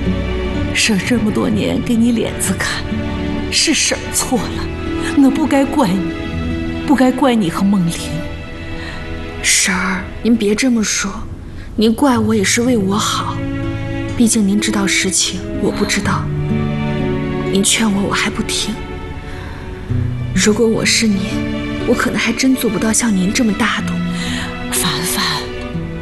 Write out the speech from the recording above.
婶儿这么多年给你脸子看，是婶儿错了，我不该怪你，不该怪你和梦玲。 婶儿，您别这么说，您怪我也是为我好，毕竟您知道实情，我不知道。您劝我，我还不听。如果我是您，我可能还真做不到像您这么大度。